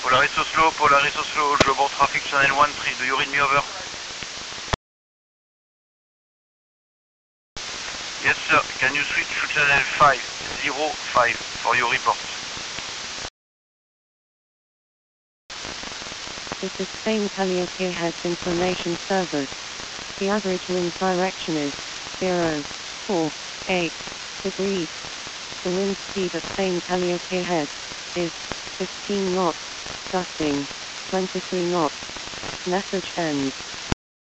Polaris Oslo, global traffic channel 13, do you read me over? Yes sir, can you switch to channel 505 for your report? This is Spain Calliope Heads Information Service. The average wind direction is 048 degrees. The wind speed at Spain Calliope Head is 15 knots, gusting 23 knots. Message ends.